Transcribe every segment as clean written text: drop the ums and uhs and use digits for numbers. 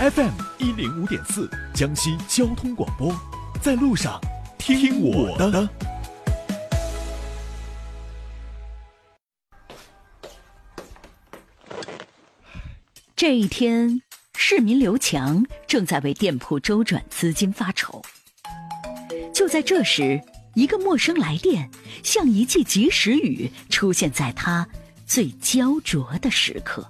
FM105.4江西交通广播，在路上听我的。 这一天，市民刘强正在为店铺周转资金发愁。就在这时，一个陌生来电像一记及时雨出现在他最焦灼的时刻。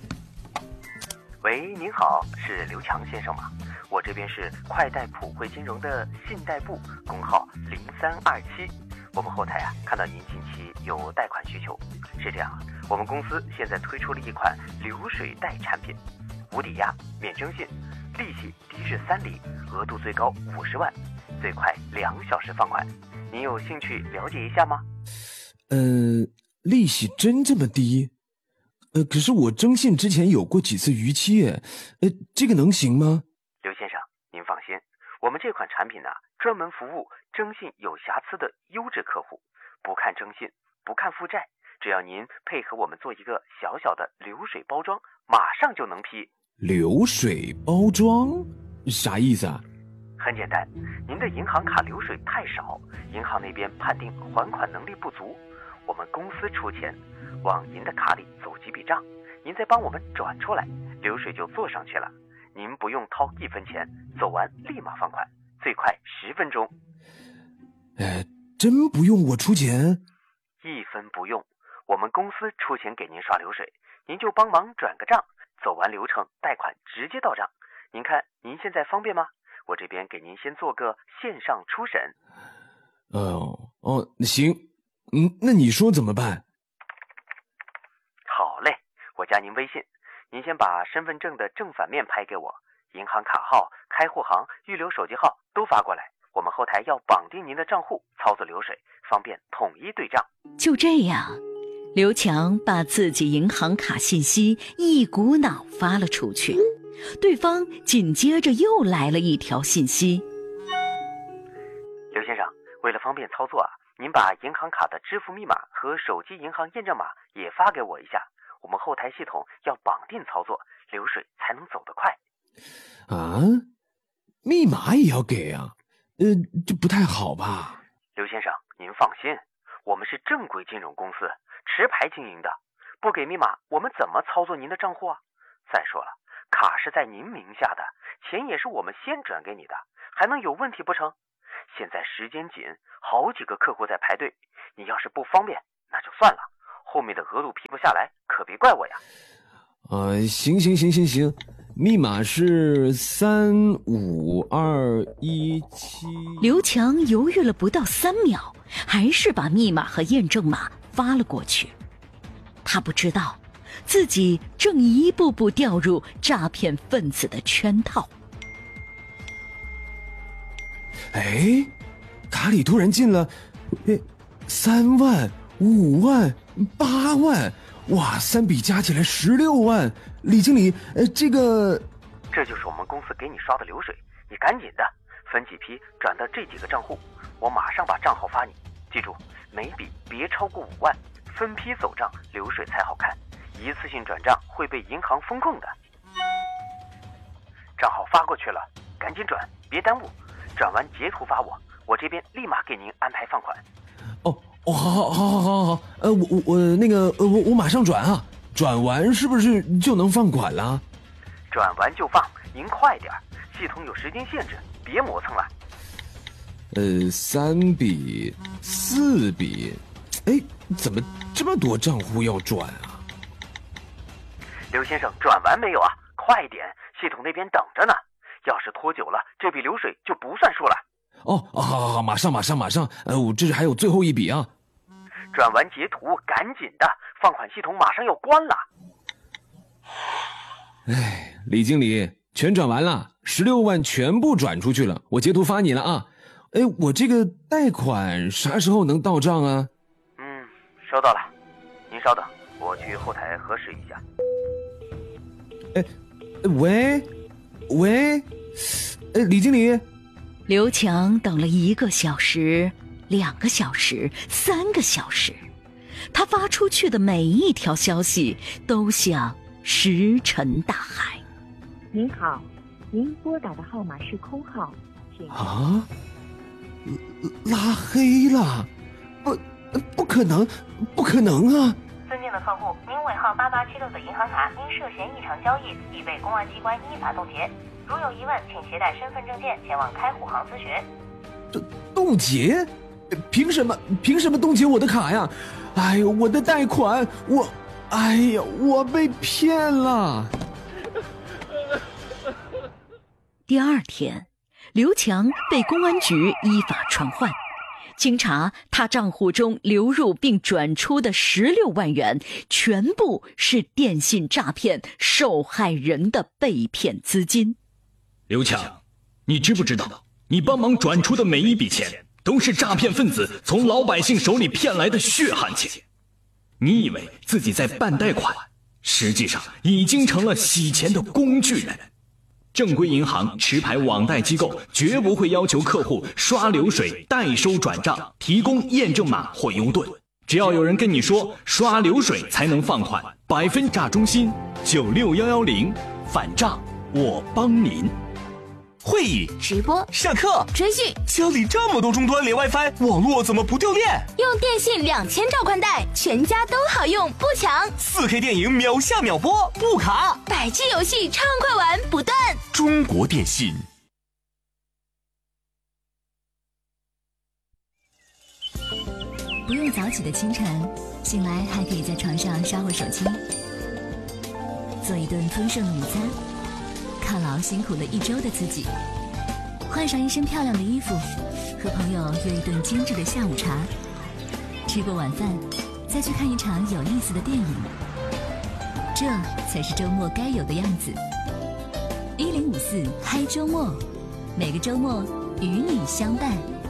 喂，您好，是刘强先生吗？我这边是快贷普惠金融的信贷部，工号0327。我们后台看到您近期有贷款需求。是这样，我们公司现在推出了一款流水贷产品，无抵押、免征信，利息低至3厘，额度最高50万，最快2小时放款。您有兴趣了解一下吗？ 利息真这么低？可是我征信之前有过几次逾期，这个能行吗？ 刘先生，您放心，我们这款产品专门服务征信有瑕疵的优质客户，不看征信，不看负债，只要您配合我们做一个小小的流水包装，马上就能批。 流水包装？啥意思啊？ 很简单，您的银行卡流水太少，银行那边判定还款能力不足，我们公司出钱往您的卡里走几笔账，您再帮我们转出来，流水就做上去了。您不用掏1分钱，走完立马放款，最快10分钟。 真不用我出钱 ？1分不用，我们公司出钱给您刷流水，您就帮忙转个账，走完流程贷款直接到账。您看您现在方便吗？我这边给您先做个线上初审。 行，那你说怎么办？ 好嘞，我加您微信，您先把身份证的正反面拍给我，银行卡号、开户行、预留手机号都发过来，我们后台要绑定您的账户，操作流水，方便统一对账。 就这样，刘强把自己银行卡信息一股脑发了出去，对方紧接着又来了一条信息。 刘先生，为了方便操作您把银行卡的支付密码和手机银行验证码也发给我一下，我们后台系统要绑定操作，流水才能走得快。 密码也要给啊？这不太好吧？ 刘先生，您放心，我们是正规金融公司，持牌经营的，不给密码我们怎么操作您的账户啊？再说了，卡是在您名下的，钱也是我们先转给你的，还能有问题不成？现在时间紧，好几个客户在排队，你要是不方便那就算了，后面的额度批不下来可别怪我呀。 行，密码是35217。 刘强犹豫了不到3秒，还是把密码和验证码发了过去。他不知道自己正一步步掉入诈骗分子的圈套。 卡里突然进了3万、5万、8万，哇，3笔加起来16万。李经理， 这就是我们公司给你刷的流水，你赶紧的分几批转到这几个账户，我马上把账号发你。记住，每笔别超过5万，分批走账，流水才好看。一次性转账会被银行封控的。账号发过去了，赶紧转，别耽误。转完截图发我，我这边立马给您安排放款。 好，我马上转啊。转完是不是就能放款了？ 转完就放，您快点，系统有时间限制，别磨蹭了。 3笔、4笔，怎么这么多账户要转啊？ 刘先生，转完没有啊？快点，系统那边等着呢。要是拖久了，这笔流水就不算数了。 好，马上，我这还有最后一笔啊。 转完截图，赶紧的，放款系统马上要关了。 李经理，全转完了，16万全部转出去了，我截图发你了啊。我这个贷款啥时候能到账啊？ 收到了，您稍等，我去后台核实一下。 喂，李经理。 刘强等了1个小时、2个小时、3个小时，他发出去的每一条消息都像石沉大海。 您好， 您拨打的号码是空号，请啊，拉黑了？不可能，不可能啊！ 尊敬的客户，您尾号8876的银行卡因涉嫌异常交易，已被公安机关依法冻结。如有疑问，请携带身份证件前往开户行咨询。 冻结？凭什么冻结我的卡呀？哎呦，我的贷款，我被骗了。 第二天，刘强被公安局依法传唤。经查，他账户中流入并转出的16万元，全部是电信诈骗受害人的被骗资金。 刘强，你知不知道，你帮忙转出的每一笔钱，都是诈骗分子从老百姓手里骗来的血汗钱？你以为自己在办贷款，实际上已经成了洗钱的工具人。正规银行、持牌网贷机构绝不会要求客户刷流水、代收转账、提供验证码或优盾。只要有人跟你说刷流水才能放款，100%诈中心96110，反诈我帮您。 会议、 直播、 上课、 追剧， 家里这么多终端连 WiFi， 网络怎么不掉链？ 用电信2000兆宽带，全家都好用，不抢。 4K 电影秒下秒播，不卡。 100G 游戏畅快玩不断。 中国电信。 不用早起的清晨，醒来还可以在床上刷会手机，做一顿丰盛的午餐，犒劳辛苦了一周的自己，换上一身漂亮的衣服，和朋友约一顿精致的下午茶，吃过晚饭，再去看一场有意思的电影，这才是周末该有的样子。1054嗨周末，每个周末与你相伴。